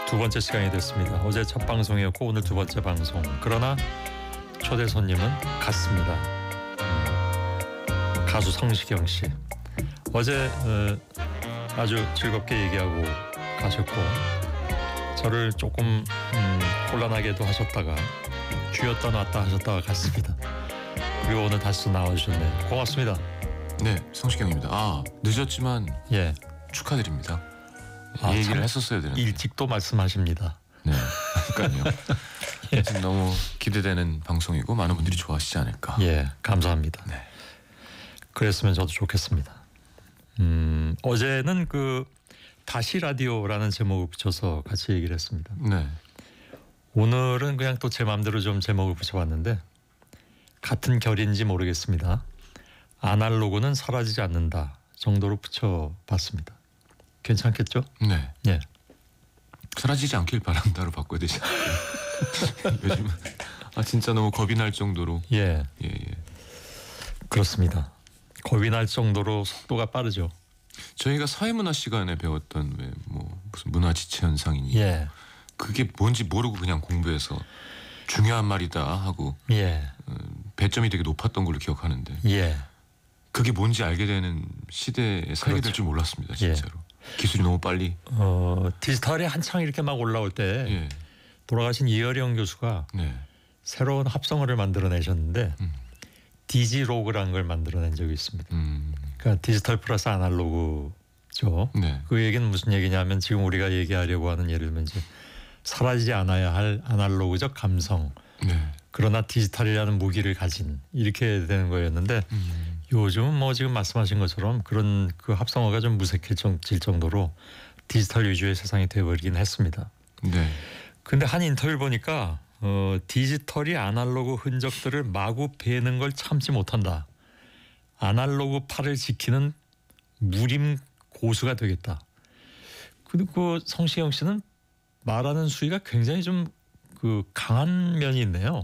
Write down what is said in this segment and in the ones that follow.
두 번째 시간이 됐습니다. 어제 첫 방송이었고 오늘 두 번째 방송. 그러나 초대 손님은 같습니다. 가수 성시경 씨. 어제 아주 즐겁게 얘기하고 가셨고 저를 조금 곤란하게도 하셨다가 쥐었다 놨다 하셨다가 갔습니다. 그리고 오늘 다시 또 나와주셨네요. 고맙습니다. 네, 성시경입니다. 아, 늦었지만 예, 축하드립니다. 아, 얘기를 참 했었어야 되는데. 일찍 또 말씀하십니다. 네, 그러니까요. 지금 너무 기대되는 방송이고 많은 분들이 좋아하시지 않을까. 예, 감사합니다. 네. 그랬으면 저도 좋겠습니다. 어제는 그 다시 라디오라는 제목을 붙여서 같이 얘기를 했습니다. 네. 오늘은 그냥 또 제 마음대로 좀 제목을 붙여봤는데 같은 결인지 모르겠습니다. 아날로그는 사라지지 않는다 정도로 붙여봤습니다. 괜찮겠죠? 네. 예. 사라지지 않길 바란다로 바꿔야 되지 않을까요? 요즘은 진짜 너무 겁이 날 정도로. 예. 예. 그렇습니다. 겁이 날 정도로 속도가 빠르죠. 저희가 사회문화 시간에 배웠던 왜 뭐 무슨 문화 지체 현상이니. 예. 그게 뭔지 모르고 그냥 공부해서 중요한 말이다 하고 예. 배점이 되게 높았던 걸로 기억하는데. 예. 그게 뭔지 알게 되는 시대에 살게 될 그렇죠. 줄 몰랐습니다, 진짜로. 기술이 너무 빨리. 디지털이 한창 이렇게 막 올라올 때 예. 돌아가신 이어령 교수가 네. 새로운 합성어를 만들어내셨는데 디지로그라는 걸 만들어낸 적이 있습니다. 그러니까 디지털 플러스 아날로그죠. 네. 그 얘기는 무슨 얘기냐면 지금 우리가 얘기하려고 하는 예를 들면 이제 사라지지 않아야 할 아날로그적 감성. 네. 그러나 디지털이라는 무기를 가진 이렇게 되는 거였는데 요즘은 뭐 지금 말씀하신 것처럼 그런 그 합성어가 좀 무색해질 정도로 디지털 위주의 세상이 되어버리긴 했습니다. 네. 근데 한 인터뷰를 보니까 디지털이 아날로그 흔적들을 마구 베는 걸 참지 못한다. 아날로그 팔을 지키는 무림 고수가 되겠다. 그리고 성시경 씨는 말하는 수위가 굉장히 좀 그 강한 면이 있네요.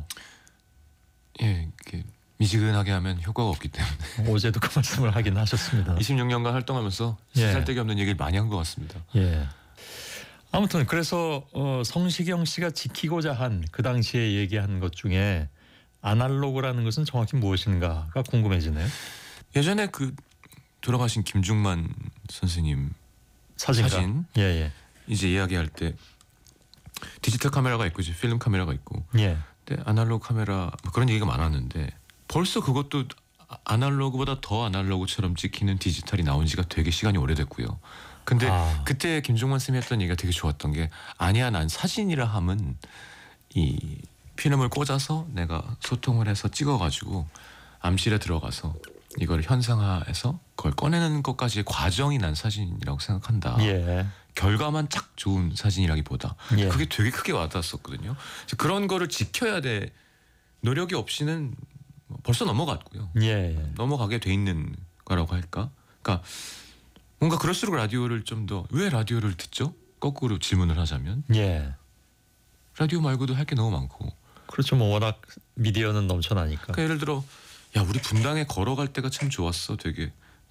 예, 이렇게 미지근하게 하면 효과가 없기 때문에. 어제도 그 말씀을 하긴 하셨습니다. 26년간 활동하면서 쓸데기 없는 얘기를 많이 한 것 같습니다. 예. 아무튼 그래서 성시경 씨가 지키고자 한 그 당시에 얘기한 것 중에 아날로그라는 것은 정확히 무엇인가가 궁금해지네요. 예전에 그 돌아가신 김중만 선생님 사진가. 사진 예. 이제 이야기할 때 디지털 카메라가 있고 이제 필름 카메라가 있고 예. 근데 아날로그 카메라 뭐 그런 얘기가 많았는데 벌써 그것도 아날로그보다 더 아날로그처럼 찍히는 디지털이 나온 지가 되게 시간이 오래됐고요. 근데 그때 김종만 쌤이 했던 얘기가 되게 좋았던 게 아니야 난 사진이라 함은 이 필름을 꽂아서 내가 소통을 해서 찍어가지고 암실에 들어가서 이걸 현상화해서 그걸 꺼내는 것까지의 과정이 난 사진이라고 생각한다. 예. 결과만 딱 좋은 사진이라기보다 예. 그게 되게 크게 와닿았었거든요. 그런 거를 지켜야 돼. 노력이 없이는 벌써 넘어갔고요. 예. 넘어가게 돼 있는 거라고 할까? 그러니까 뭔가 그럴수록 라디오를 좀 더 왜 라디오를 듣죠? 거꾸로 질문을 하자면 예. 라디오 말고도 할 게 너무 많고. 그렇죠. 뭐 워낙 미디어는 넘쳐나니까. 그러니까 예를 들어 야 우리 분당에 걸어갈 때가 참 좋았어. 되게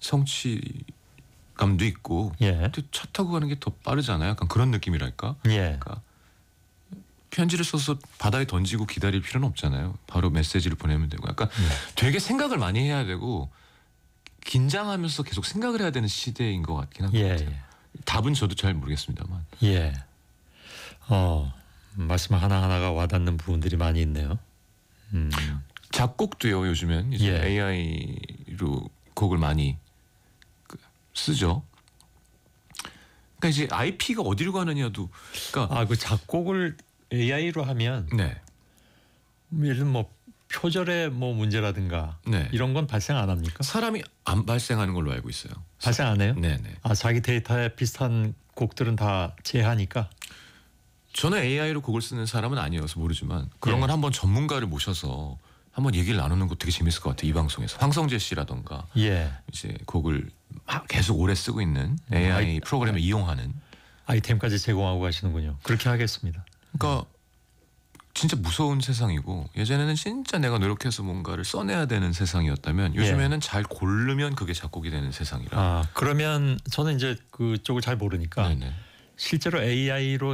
성취감도 있고. 예. 근데 차 타고 가는 게 더 빠르잖아요. 약간 그런 느낌이랄까? 예. 그러니까 편지를 써서 바다에 던지고 기다릴 필요는 없잖아요. 바로 메시지를 보내면 되고. 약간 되게 생각을 많이 해야 되고 긴장하면서 계속 생각을 해야 되는 시대인 것 같긴 한 것 같아요. 답은 저도 잘 모르겠습니다만. 예. 말씀 하나하나가 와닿는 부분들이 많이 있네요. 작곡도요. 요즘엔 이제 예. AI로 곡을 많이 쓰죠. 그러니까 이제 IP가 어디로 가느냐도. 그러니까 그 작곡을 AI로 하면 네. 예를 들면 뭐 표절의 뭐 문제라든가 네. 이런 건 발생 안 합니까? 사람이 안 발생하는 걸로 알고 있어요. 발생 안 해요? 네네. 자기 데이터에 비슷한 곡들은 다 제하니까. 저는 AI로 곡을 쓰는 사람은 아니어서 모르지만 그런 건 한번 전문가를 모셔서 한번 얘기를 나누는 거 되게 재밌을 것 같아요. 이 방송에서 황성재 씨라던가 예. 이제 곡을 막 계속 오래 쓰고 있는 AI 프로그램을 이용하는 아이템까지 제공하고 가시는군요. 그렇게 하겠습니다. 그러니까 진짜 무서운 세상이고 예전에는 진짜 내가 노력해서 뭔가를 써내야 되는 세상이었다면 요즘에는 잘 고르면 그게 작곡이 되는 세상이라. 그러면 저는 이제 그쪽을 잘 모르니까 네네. 실제로 AI로